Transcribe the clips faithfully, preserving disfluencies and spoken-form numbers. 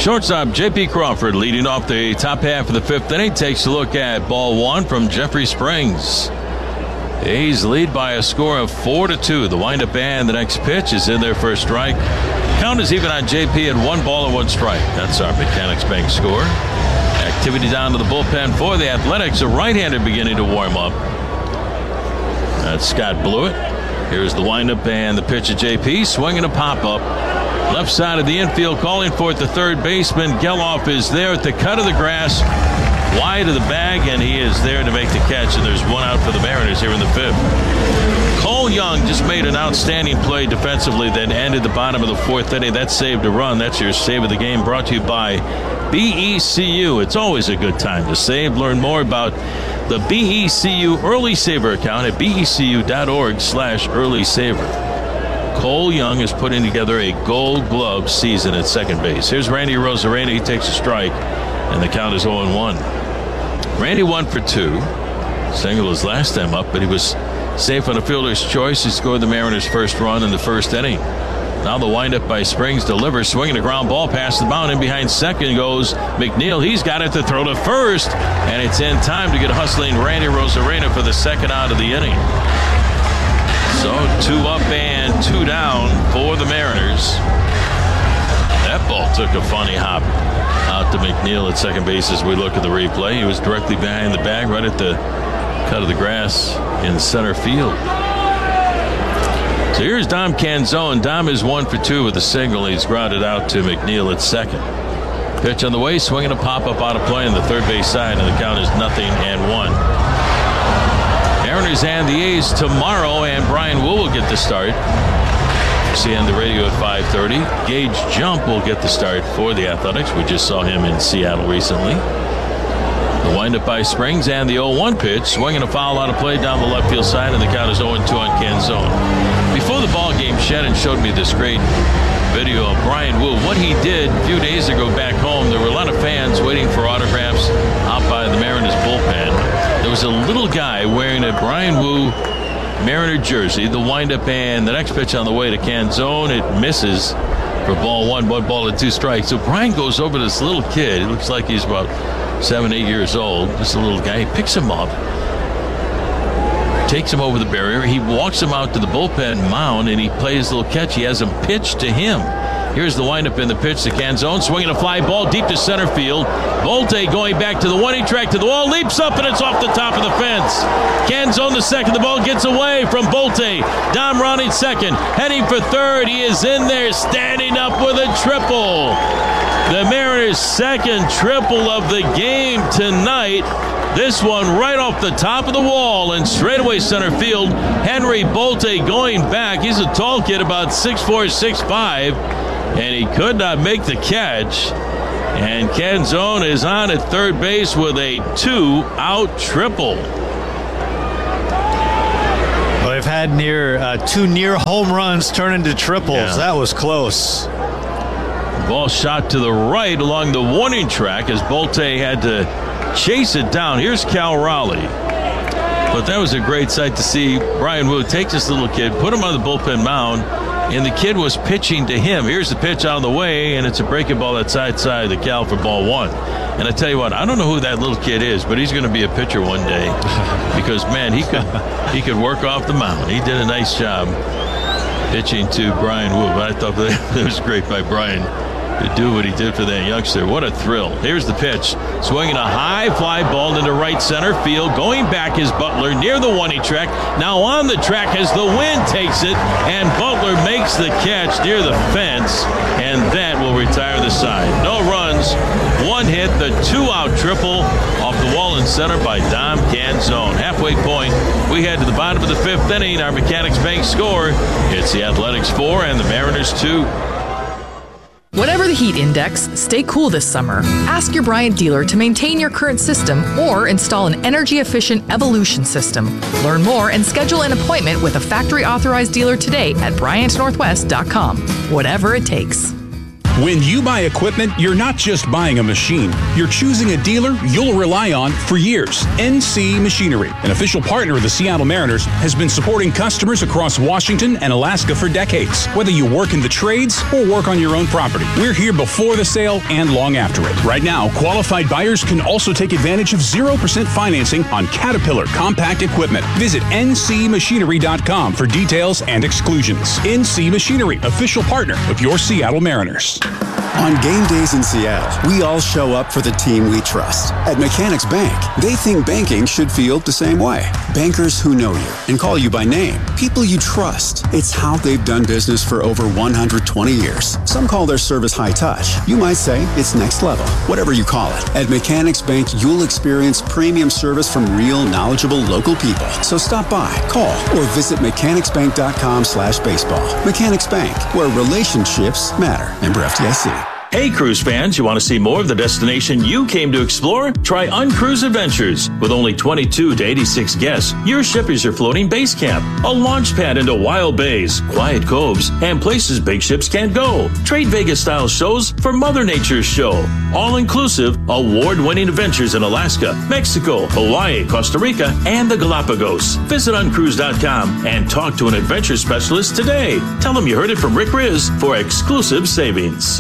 Shortstop J P Crawford leading off the top half of the fifth inning. Takes a look at ball one from Jeffrey Springs. A's lead by a score of four to two. The windup and the next pitch is in there for a strike. Count is even on J P at one ball and one strike. That's our Mechanics Bank score. Activity down to the bullpen for the Athletics. A right-hander beginning to warm up. That's Scott Blewett. Here's the windup and the pitch of J P. Swinging a pop-up. Left side of the infield, calling for it, the third baseman. Geloff is there at the cut of the grass, wide of the bag, and he is there to make the catch. And there's one out for the Mariners here in the fifth. Cole Young just made an outstanding play defensively that ended the bottom of the fourth inning. That saved a run. That's your save of the game, brought to you by B E C U. It's always a good time to save. Learn more about the B E C U Early Saver account at becu.org slash early saver. Cole Young is putting together a gold glove season at second base. Here's Randy Arozarena. He takes a strike, and the count is oh and one. Randy one for two. Single his last time up, but he was safe on a fielder's choice. He scored the Mariners' first run in the first inning. Now the windup by Springs delivers, swinging a ground ball past the mound. In behind second goes McNeil. He's got it to throw to first, and it's in time to get hustling Randy Arozarena for the second out of the inning. So two up and two down for the Mariners. That ball took a funny hop out to McNeil at second base as we look at the replay. He was directly behind the bag, right at the cut of the grass in center field. So here's Dom Canzone. Dom is one for two with a single. He's grounded out to McNeil at second. Pitch on the way, swinging a pop-up out of play on the third base side, and the count is nothing and one. Mariners and the A's tomorrow, and Brian Wu will get the start. See on the radio at five thirty. Gage Jump will get the start for the Athletics. We just saw him in Seattle recently. The windup by Springs and the oh one pitch. Swinging a foul out of play down the left field side, and the count is oh and two on Canzone. Before the ball game, Shannon showed me this great video of Brian Wu. What he did a few days ago back home, there were a lot of fans waiting for autographs out by the Mariners bullpen. There was a little guy wearing a Brian Wu Mariner jersey. The windup and the next pitch on the way to Canzone. It misses for ball one, one ball and two strikes. So Brian goes over to this little kid. He looks like he's about seven, eight years old. Just a little guy. He picks him up, takes him over the barrier. He walks him out to the bullpen mound, and he plays a little catch. He has him pitch to him. Here's the windup in the pitch to Canzone, swinging a fly ball deep to center field. Volte going back to the one-inning track to the wall, leaps up, and it's off the top of the fence. Canzone the second, the ball gets away from Volte. Dom rounding second, heading for third. He is in there, standing up with a triple. The Mariners' second triple of the game tonight. This one right off the top of the wall and straightaway center field. Henry Volte going back. He's a tall kid, about six four, six five. And he could not make the catch. And Canzone is on at third base with a two-out triple. Well, they've had near uh, two near home runs turn into triples. Yeah. That was close. Ball shot to the right along the warning track as Volte had to chase it down. Here's Cal Raleigh. But that was a great sight to see. Brian Wu take this little kid, put him on the bullpen mound, and the kid was pitching to him. Here's the pitch out of the way, and it's a breaking ball outside side of the Cal for ball one. And I tell you what, I don't know who that little kid is, but he's going to be a pitcher one day because, man, he could he could work off the mound. He did a nice job pitching to Brian Wu. But I thought that, that was great by Brian to do what he did for that youngster. What a thrill. Here's the pitch. Swinging a high fly ball into right center field. Going back is Butler near the one-inning track. Now on the track as the wind takes it, and Butler makes the catch near the fence, and that will retire the side. No runs, one hit, the two-out triple off the wall in center by Dom Canzone. Halfway point, we head to the bottom of the fifth inning. Our Mechanics Bank score, it's the Athletics four and the Mariners two. Whatever the heat index, stay cool this summer. Ask your Bryant dealer to maintain your current system or install an energy-efficient Evolution system. Learn more and schedule an appointment with a factory-authorized dealer today at Bryant Northwest dot com. Whatever it takes. When you buy equipment, you're not just buying a machine. You're choosing a dealer you'll rely on for years. N C Machinery, an official partner of the Seattle Mariners, has been supporting customers across Washington and Alaska for decades. Whether you work in the trades or work on your own property, we're here before the sale and long after it. Right now, qualified buyers can also take advantage of zero percent financing on Caterpillar compact equipment. Visit N C machinery dot com for details and exclusions. N C Machinery, official partner of your Seattle Mariners. On game days in Seattle, we all show up for the team we trust. At Mechanics Bank, they think banking should feel the same way. Bankers who know you and call you by name. People you trust. It's how they've done business for over one hundred twenty years. Some call their service high touch. You might say it's next level. Whatever you call it. At Mechanics Bank, you'll experience premium service from real, knowledgeable local people. So stop by, call, or visit mechanics bank dot com slash baseball. Mechanics Bank, where relationships matter. Member F D I C. Hey cruise fans, you want to see more of the destination you came to explore? Try Uncruise Adventures. With only twenty-two to eighty-six guests, your ship is your floating base camp, a launch pad into wild bays, quiet coves, and places big ships can't go. Trade Vegas-style shows for Mother Nature's show. All-inclusive, award-winning adventures in Alaska, Mexico, Hawaii, Costa Rica, and the Galapagos. Visit uncruise dot com and talk to an adventure specialist today. Tell them you heard it from Rick Riz for exclusive savings.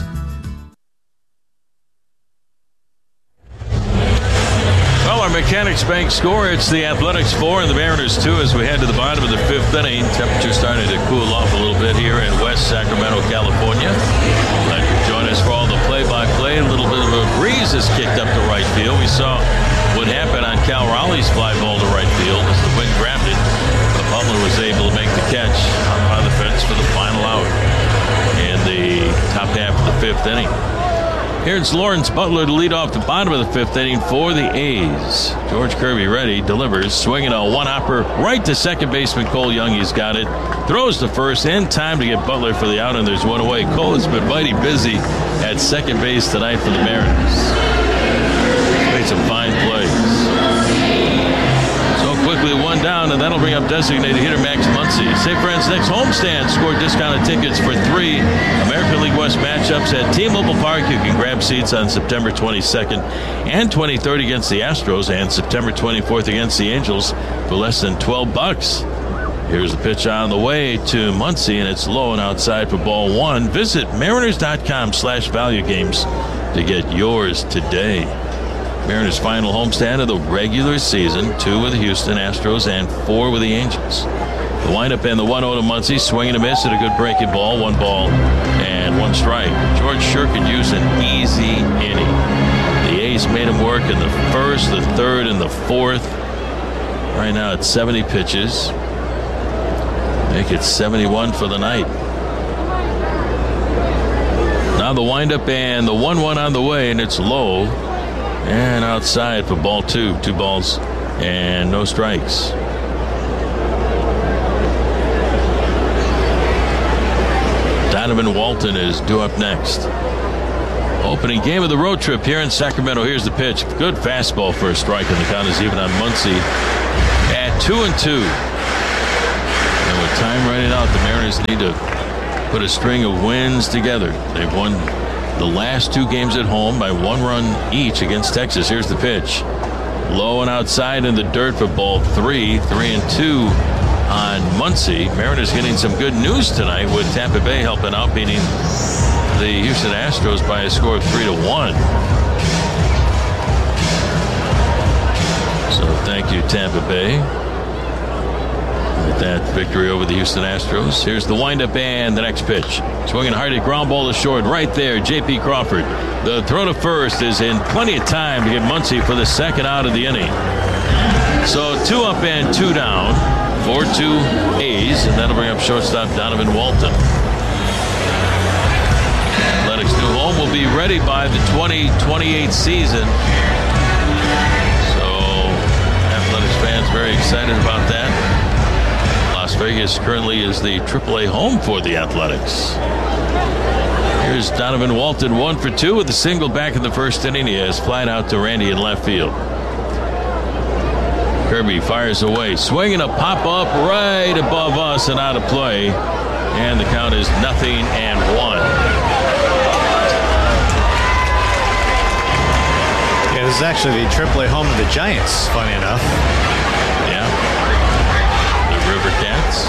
Mechanics Bank score. It's the Athletics four and the Mariners two as we head to the bottom of the fifth inning. Temperature starting to cool off a little bit here in West Sacramento, California. Glad you join us for all the play-by-play. A little bit of a breeze has kicked up to right field. We saw what happened on Cal Raleigh's fly ball to right field as the wind grabbed it. But Butler was able to make the catch on by the fence for the final out in the top half of the fifth inning. Here's Lawrence Butler to lead off the bottom of the fifth inning for the A's. George Kirby ready, delivers, swinging a one-hopper right to second baseman Cole Young. He's got it. Throws to first in time to get Butler for the out, and there's one away. Cole has been mighty busy at second base tonight for the Mariners. Made some fine plays. So quickly one down, and that'll bring up designated hitter Max Muncy. Save Friends next homestand. Score discounted tickets for three American League West matchups at T-Mobile Park. You can grab seats on September twenty-second and twenty-third against the Astros and September twenty-fourth against the Angels for less than twelve bucks. Here's the pitch on the way to Muncy, and it's low and outside for ball one. Visit mariners dot com slash value games to get yours today. Mariners' final homestand of the regular season, two with the Houston Astros and four with the Angels. The windup and the one oh to Muncy, swinging a miss at a good breaking ball, one ball and one strike. George Sure could use an easy inning. The A's made him work in the first, the third, and the fourth. Right now it's seventy pitches. Make it seventy-one for the night. Now the windup and the one one on the way, and it's low and outside for ball two. Two balls and no strikes. Donovan Walton is due up next. Opening game of the road trip here in Sacramento. Here's the pitch. Good fastball for a strike, and the count is even on Muncy at two and two. And with time running out, the Mariners need to put a string of wins together. They've won the last two games at home by one run each against Texas. Here's the pitch. Low and outside in the dirt for ball three. Three and two on Muncy. Mariners getting some good news tonight with Tampa Bay helping out, beating the Houston Astros by a score of three to one. So thank you, Tampa Bay, with that victory over the Houston Astros. Here's the windup and the next pitch. Swinging hard at ground ball to short right there. J P Crawford. The throw to first is in plenty of time to get Muncy for the second out of the inning. So two up and two down. four two A's, and that'll bring up shortstop Donovan Walton. Athletics' new home will be ready by the twenty twenty-eight season. So Athletics fans very excited about that. Las Vegas currently is the triple A home for the Athletics. Here's Donovan Walton, one for two with a single back in the first inning. He has flied out to Randy in left field. Kirby fires away, swinging a pop-up right above us and out of play. And the count is nothing and one. is actually the triple A home of the Giants, funny enough. Yeah. The River Cats.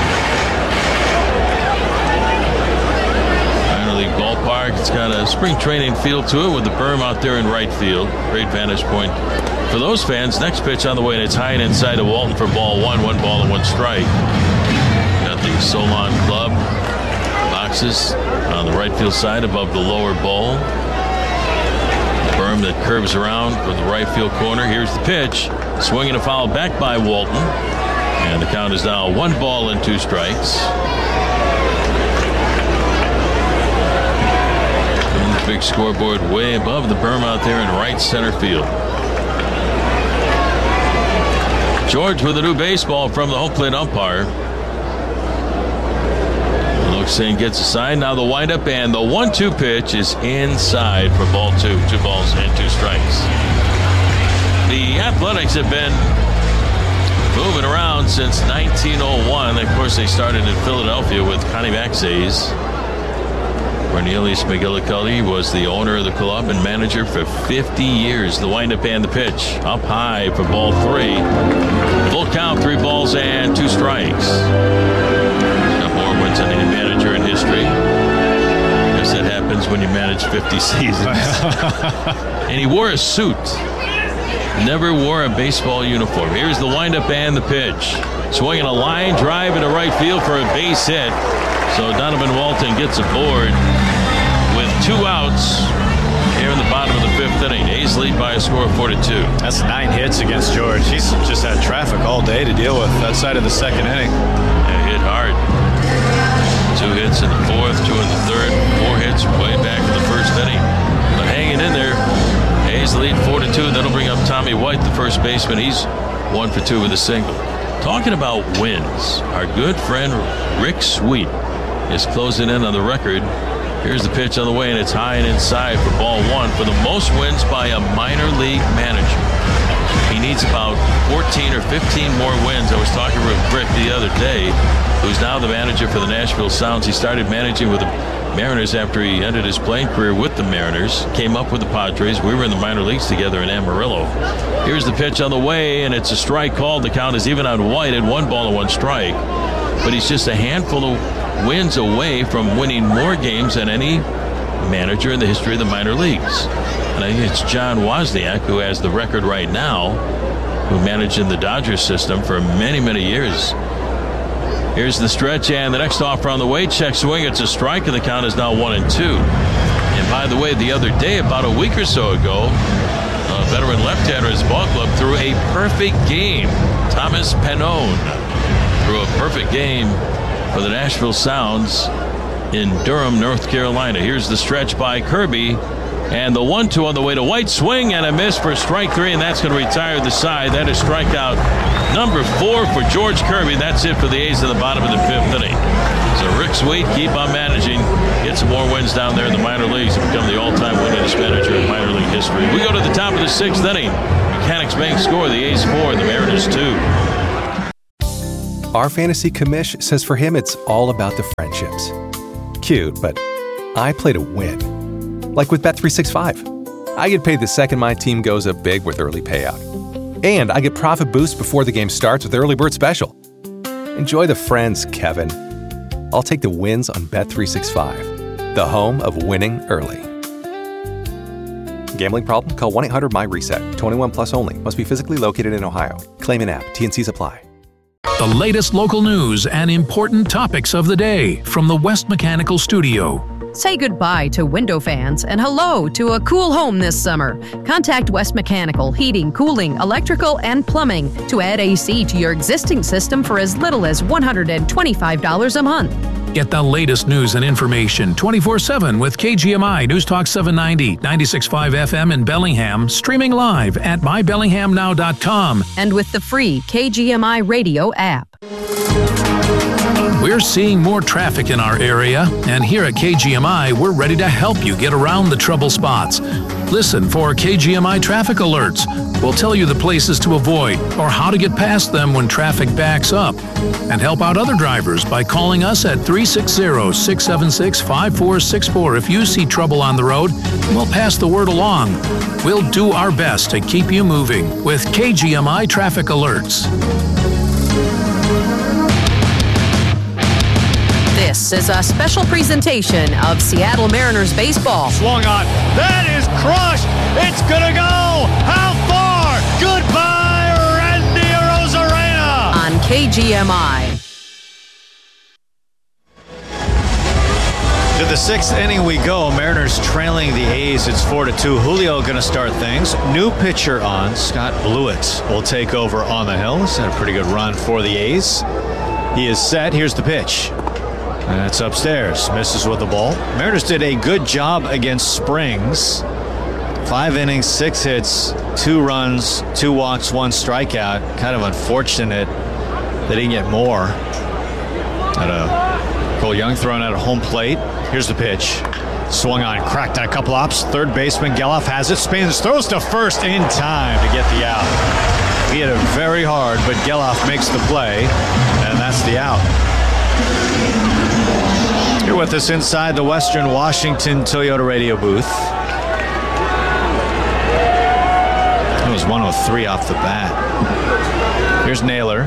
Minor League ballpark. It's got a spring training feel to it with the berm out there in right field. Great vantage point for those fans. Next pitch on the way, and it's high and inside of Walton for ball one. One ball and one strike. Got the Solon Club boxes on the right field side above the lower bowl. Berm that curves around with the right field corner. Here's the pitch. Swinging a foul back by Walton. And the count is now one ball and two strikes. And the big scoreboard way above the berm out there in right center field. George with a new baseball from the home plate umpire. Saying gets a sign. Now the windup and the one two pitch is inside for ball two. Two balls and two strikes. The Athletics have been moving around since nineteen oh one. Of course, they started in Philadelphia with Connie Maxays. Cornelius McGillicuddy was the owner of the club and manager for fifty years. The windup and the pitch up high for ball three. Full count, three balls and two strikes. More wins than any manager in history. I guess that happens when you manage fifty seasons. And he wore a suit. Never wore a baseball uniform. Here's the windup and the pitch. Swinging a line drive into right field for a base hit. So Donovan Walton gets aboard with two outs here in the bottom of the fifth inning. A's lead by a score of four to two. That's nine hits against George. He's just had traffic all day to deal with outside of the second inning. Yeah, hit hard. Two hits in the fourth, two in the third, four hits way back in the first inning. But hanging in there, A's lead four to two. That'll bring up Tommy White, the first baseman. He's one for two with a single. Talking about wins, our good friend Rick Sweet is closing in on the record. Here's the pitch on the way, and it's high and inside for ball one for the most wins by a minor league manager. He needs about fourteen or fifteen more wins. I was talking with Rick the other day, who's now the manager for the Nashville Sounds. He started managing with the Mariners after he ended his playing career with the Mariners. Came up with the Padres. We were in the minor leagues together in Amarillo. Here's the pitch on the way, and it's a strike called. The count is even on White at one ball and one strike. But he's just a handful of wins away from winning more games than any manager in the history of the minor leagues. And I think it's John Wozniak who has the record right now, who managed in the Dodgers system for many, many years. Here's the stretch, and the next offer on the way. Check swing. It's a strike, and the count is now one and two. And by the way, the other day, about a week or so ago, a veteran left-hander at his ball club threw a perfect game. Thomas Pannone threw a perfect game for the Nashville Sounds in Durham, North Carolina. Here's the stretch by Kirby. And the one two on the way to White. Swing and a miss for strike three, and that's going to retire the side. That is strikeout number four for George Kirby. That's it for the A's in the bottom of the fifth inning. So Rick Sweet, keep on managing. Get some more wins down there in the minor leagues and become the all-time winningest manager in minor league history. We go to the top of the sixth inning. Mechanics Bank score, the A's four, the Mariners two. Our fantasy commish says for him it's all about the friendships. Cute, but I play to win. Like with Bet three sixty-five. I get paid the second my team goes up big with early payout. And I get profit boost before the game starts with Early Bird Special. Enjoy the friends, Kevin. I'll take the wins on Bet three sixty-five, the home of winning early. Gambling problem? Call one eight hundred M Y reset. twenty-one plus only. Must be physically located in Ohio. Claim in app. T and Cs apply. The latest local news and important topics of the day from the West Mechanical Studio. Say goodbye to window fans and hello to a cool home this summer. Contact West Mechanical Heating, Cooling, Electrical, and Plumbing to add A C to your existing system for as little as one hundred twenty-five dollars a month. Get the latest news and information twenty-four seven with K G M I News Talk seven ninety, ninety-six point five F M in Bellingham, streaming live at my bellingham now dot com. And with the free K G M I radio app. We're seeing more traffic in our area, and here at K G M I, we're ready to help you get around the trouble spots. Listen for K G M I traffic alerts. We'll tell you the places to avoid or how to get past them when traffic backs up. And help out other drivers by calling us at three six zero, six seven six, five four six four if you see trouble on the road, and we'll pass the word along. We'll do our best to keep you moving with K G M I traffic alerts. This is a special presentation of Seattle Mariners baseball. Swung on. That is crushed. It's gonna go. How far? Goodbye, Randy Arozarena. On K G M I. To the sixth inning we go. Mariners trailing the A's. It's four to two. Julio going to start things. New pitcher on. Scott Blewett will take over on the hill. He's had a pretty good run for the A's. He is set. Here's the pitch. And it's upstairs. Misses with the ball. Mariners did a good job against Springs. Five innings, six hits, two runs, two walks, one strikeout. Kind of unfortunate they didn't get more. Had a Cole Young thrown at a home plate. Here's the pitch. Swung on, cracked on a couple ops. Third baseman Geloff has it. Spins, throws to first in time to get the out. He hit it very hard, but Geloff makes the play, and that's the out. You're with us inside the Western Washington Toyota radio booth. It was one oh three off the bat. Here's Naylor.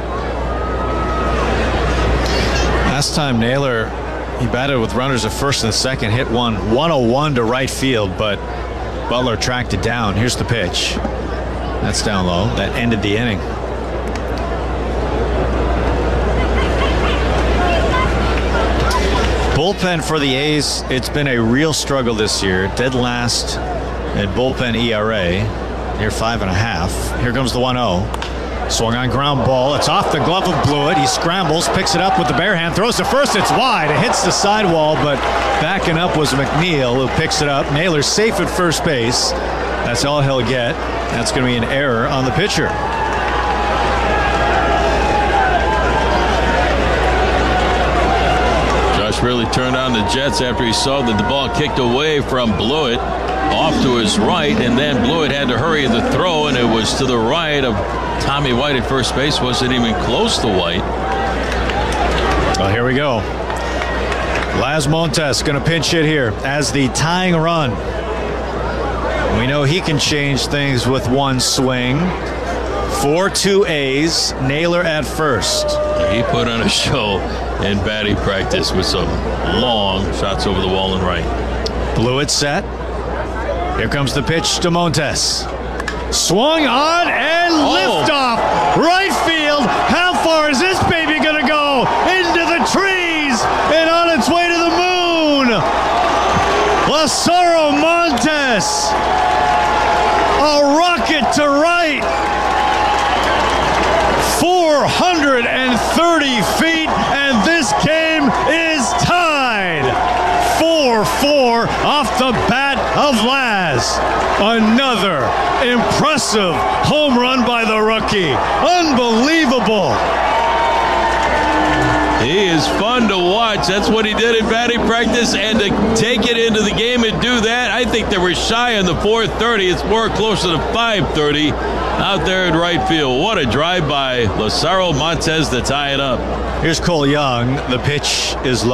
Last time Naylor, he batted with runners at first and second, hit one one oh one to right field, but Butler tracked it down. Here's the pitch. That's down low. That ended the inning. Bullpen for the A's, it's been a real struggle this year. Dead last in bullpen E R A, near five and a half. Here comes the one oh. Swung on ground ball. It's off the glove of Blewett. He scrambles, picks it up with the bare hand, throws to first. It's wide. It hits the sidewall, but backing up was McNeil, who picks it up. Naylor's safe at first base. That's all he'll get. That's going to be an error on the pitcher. Josh really turned on the Jets after he saw that the ball kicked away from Blewett off to his right, and then Blewett had to hurry the throw, and it was to the right of Tommy White at first base. Wasn't even close to White. Well, here we go. Laz Montes going to pinch hit here as the tying run. We know he can change things with one swing. four two A's. Naylor at first. He put on a show in batting practice with some long shots over the wall and right. Blewett set. Here comes the pitch to Montes. Swung on and oh. liftoff. Right field. How far is this baby going to go? Into the trees and on its way to the moon. Lazaro Montes. A rocket to right. four hundred thirty feet, and this game is tied. four four off the bat of Laz. Another impressive home run by the rookie. Unbelievable. He is fun to watch. That's what he did in batting practice, and to take it into the game and do that, I think they were shy on the four thirty. It's more closer to five thirty out there in right field. What a drive by Lazaro Montes to tie it up. Here's Cole Young. The pitch is low.